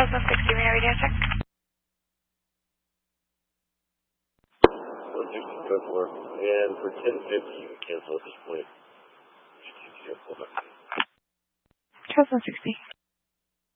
Charles 160, may I radio check? 160, go for it. And for 1050, you can cancel at this point. Charles 160.